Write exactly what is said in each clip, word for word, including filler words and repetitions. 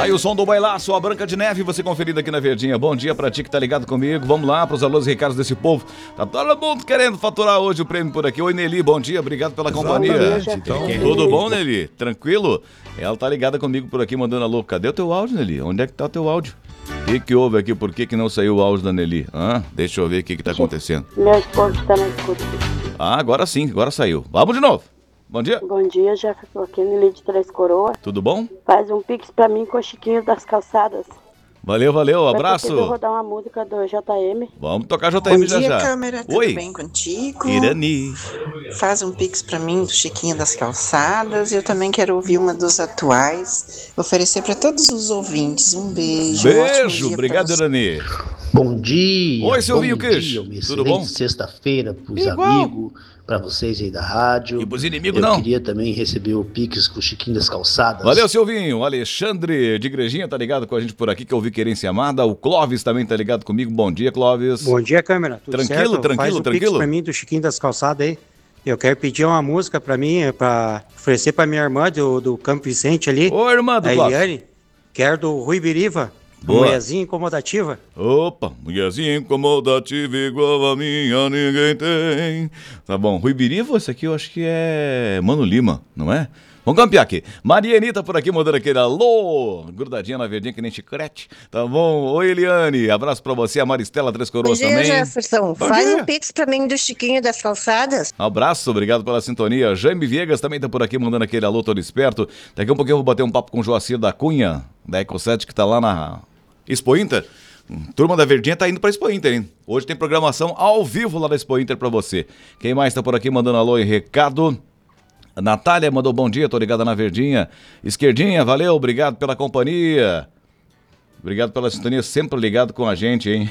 aí o som do bailaço, a Branca de Neve, você conferido aqui na Verdinha. Bom dia pra ti que tá ligado comigo. Vamos lá pros alôs e recados desse povo. Tá todo mundo querendo faturar hoje o prêmio por aqui. Oi, Nelly, bom dia, obrigado pela companhia. Então, tudo bom, Nelly? Tranquilo? Ela tá ligada comigo por aqui, mandando alô. Cadê o teu áudio, Nelly? Onde é que tá o teu áudio? O que que houve aqui? Por que que não saiu o áudio da Nelly? Ah, deixa eu ver o que que tá acontecendo. Meu esposo tá na escuta. Ah, agora sim, agora saiu. Vamos de novo. Bom dia. Bom dia, Jefferson, aqui Nelly de Três Coroas. Tudo bom? Faz um pix pra mim com o Chiquinho das Calçadas. Valeu, valeu, abraço. Eu vou rodar uma música do J M. Vamos tocar J M já já. Bom dia, câmera, tudo Oi. bem contigo? Irani. Faz um pix pra mim do Chiquinho das Calçadas. Eu também quero ouvir uma dos atuais. Oferecer pra todos os ouvintes. Um beijo. Um ótimo Beijo, dia obrigado, pra você. Irani. Bom dia. Oi, Silvinho bom Kish. dia, uma Tudo bom? excelente sexta-feira pros Igual. amigos, pra vocês aí da rádio. E pros inimigos Eu não. queria também receber o Pix com o Chiquinho das Calçadas. Valeu, Silvinho. O Alexandre de Igrejinha tá ligado com a gente por aqui, que eu ouvi Querência Amada. O Clóvis também tá ligado comigo. Bom dia, Clóvis. Bom dia, câmera. Tudo Tranquilo, certo? tranquilo, Faz um tranquilo? Pix pra mim do Chiquinho das Calçadas aí. Eu quero pedir uma música pra mim, é pra oferecer pra minha irmã do, do Campo Vicente ali. Ô, irmã do a Clóvis. Eliane. Quero do Rui Biriva. Boa. Mulherzinha incomodativa. Opa, mulherzinha incomodativa igual a minha ninguém tem. Tá bom, Rui Biriva, esse aqui eu acho que é Mano Lima, não é? Vamos campear aqui. Maria Anitta por aqui, mandando aquele alô. Grudadinha na verdinha que nem chiclete. Tá bom? Oi, Eliane. Abraço pra você. A Maristela Três Coroas Bom dia, também. Jefferson. Bom Faz dia. um pix pra mim do Chiquinho das Calçadas. Abraço, obrigado pela sintonia. Jaime Viegas também tá por aqui, mandando aquele alô todo esperto. Daqui a um pouquinho eu vou bater um papo com o Joacir da Cunha, da Ecosete, que tá lá na Expo Inter. Turma da Verdinha tá indo pra Expo Inter, hein? Hoje tem programação ao vivo lá da Expo Inter pra você. Quem mais tá por aqui mandando alô e recado? A Natália mandou bom dia, tô ligada na Verdinha. Esquerdinha, valeu, obrigado pela companhia. Obrigado pela sintonia, sempre ligado com a gente, hein?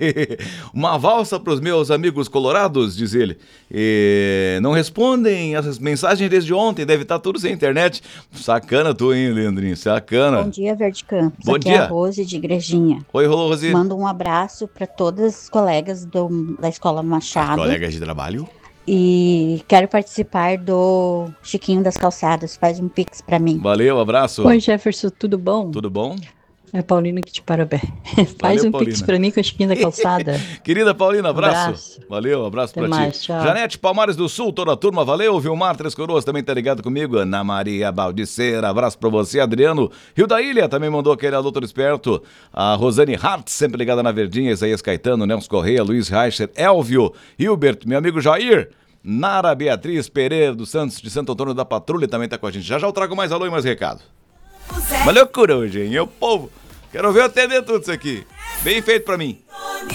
Uma valsa pros meus amigos colorados, diz ele. E não respondem as mensagens desde ontem, deve estar tudo sem internet. Sacana tu, hein, Leandrinho? Sacana. Bom dia, Verde Campos. Bom Aqui dia. é a Rose de Igrejinha. Oi, Rose. Mando um abraço para todas as colegas do- da Escola Machado. Colegas de trabalho. E quero participar do Chiquinho das Calçadas. Faz um pix para mim. Valeu, abraço. Oi, Jefferson, tudo bom? Tudo bom? É a Paulina que te parabéns. Faz Valeu, um Paulina. pix pra mim com a Chiquinha da Calçada. Querida Paulina, abraço. Abraço. Valeu, abraço Até pra mais, ti. tchau. Janete Palmares do Sul, toda a turma, valeu. Vilmar Três Coroas também tá ligado comigo. Ana Maria Baldiceira, abraço pra você. Adriano Rio da Ilha também mandou aquele alô todo esperto. A Rosane Hart, sempre ligada na Verdinha. Isaías Caetano, Nelson Correia, Luiz Reicher, Elvio, Hilbert, meu amigo Jair. Nara Beatriz Pereira dos Santos, de Santo Antônio da Patrulha, também tá com a gente. Já já eu trago mais alô e mais recado. Uma loucura hoje, hein? Eu, povo, quero ver eu atender tudo isso aqui. Bem feito pra mim.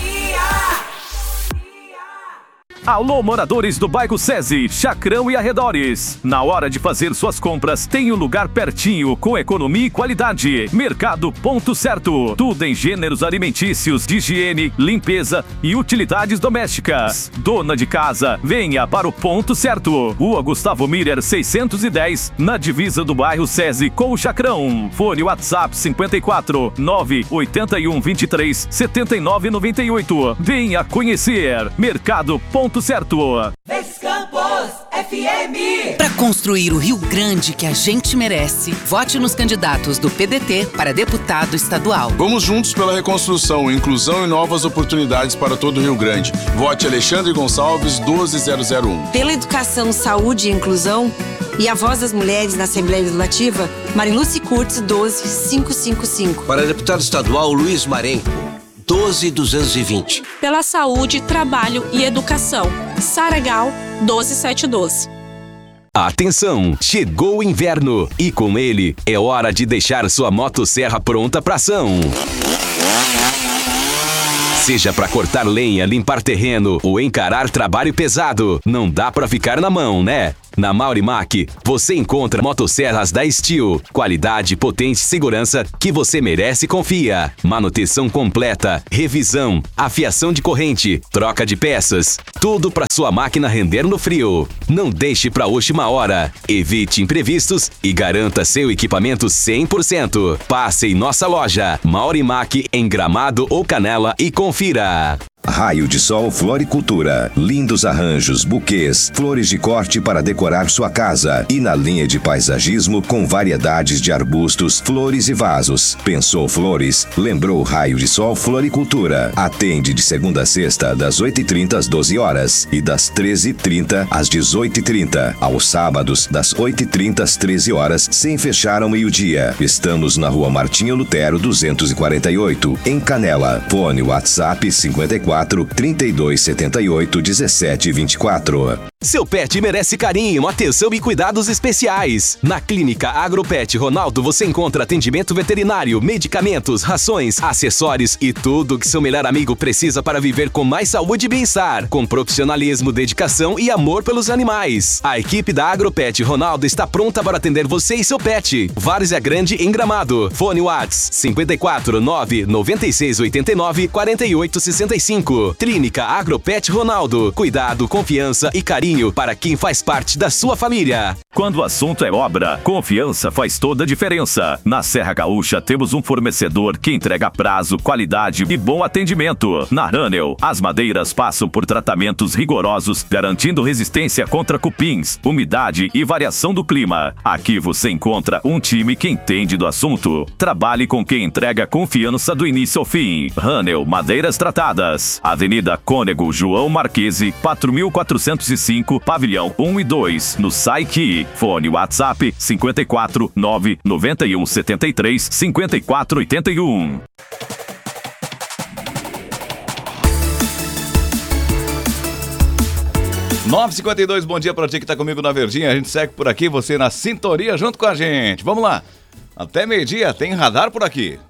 Alô, moradores do bairro SESI, Chacrão e arredores. Na hora de fazer suas compras, tem um lugar pertinho, com economia e qualidade. Mercado Ponto Certo. Tudo em gêneros alimentícios, de higiene, limpeza e utilidades domésticas. Dona de casa, venha para o Ponto Certo. Rua Gustavo Miller, seiscentos e dez, na divisa do bairro SESI com o Chacrão. Fone WhatsApp cinquenta e quatro, nove oito um, vinte e três, setenta e nove, noventa e oito. Venha conhecer. Mercado Ponto Certo. Campos F M. Para construir o Rio Grande que a gente merece, vote nos candidatos do P D T para deputado estadual. Vamos juntos pela reconstrução, inclusão e novas oportunidades para todo o Rio Grande. Vote Alexandre Gonçalves doze mil um. Pela educação, saúde e inclusão, e a voz das mulheres na Assembleia Legislativa, Mariluce Curtis doze mil quinhentos e cinquenta e cinco. Para deputado estadual, Luiz Marenco, doze mil duzentos e vinte. Pela saúde, trabalho e educação, Sara Gal, doze mil setecentos e doze. Atenção, chegou o inverno e com ele é hora de deixar sua motosserra pronta para ação. Seja para cortar lenha, limpar terreno ou encarar trabalho pesado, não dá para ficar na mão, né? Na Maurimac, você encontra motosserras da Steel, qualidade, potência e segurança que você merece e confia. Manutenção completa, revisão, afiação de corrente, troca de peças, tudo para sua máquina render no frio. Não deixe para a última hora. Evite imprevistos e garanta seu equipamento cem por cento. Passe em nossa loja, Maurimac, em Gramado ou Canela e confira. Raio de Sol Floricultura. Lindos arranjos, buquês, flores de corte para decorar sua casa. E na linha de paisagismo com variedades de arbustos, flores e vasos. Pensou flores? Lembrou Raio de Sol Floricultura. Atende de segunda a sexta, das oito e trinta às doze horas e das treze e trinta às dezoito e trinta. Aos sábados, das oito e trinta às treze horas, sem fechar ao meio-dia. Estamos na Rua Martinho Lutero, duzentos e quarenta e oito, em Canela. Fone WhatsApp cinquenta e quatro, trinta e dois, setenta e oito, dezessete, vinte e quatro. Seu pet merece carinho, atenção e cuidados especiais. Na Clínica Agropet Ronaldo você encontra atendimento veterinário, medicamentos, rações, acessórios e tudo que seu melhor amigo precisa para viver com mais saúde e bem-estar, com profissionalismo, dedicação e amor pelos animais. A equipe da Agropet Ronaldo está pronta para atender você e seu pet. Várzea Grande em Gramado. Fone Whats cinquenta e quatro, nove, noventa e seis, oitenta e nove, quarenta e oito, sessenta e cinco. Clínica Agropet Ronaldo. Cuidado, confiança e carinho para quem faz parte da sua família. Quando o assunto é obra, confiança faz toda a diferença. Na Serra Gaúcha temos um fornecedor que entrega prazo, qualidade e bom atendimento. Na Ranel, as madeiras passam por tratamentos rigorosos, garantindo resistência contra cupins, umidade e variação do clima. Aqui você encontra um time que entende do assunto. Trabalhe com quem entrega confiança do início ao fim. Ranel Madeiras Tratadas. Avenida Cônego João Marquese, quatro mil quatrocentos e cinco, Pavilhão um e dois, no Saiki. Fone WhatsApp cinquenta e quatro, nove, noventa e um, setenta e três, cinquenta e quatro, oitenta e um. nove e cinquenta e dois, bom dia pra ti que tá comigo na Verdinha. A gente segue por aqui, você na sintonia junto com a gente. Vamos lá. Até meio-dia tem radar por aqui.